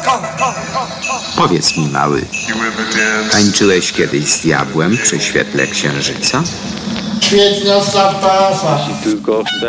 Powiedz mi, mały, tańczyłeś kiedyś z diabłem przy świetle księżyca? Świetna zabawa. Tylko chcę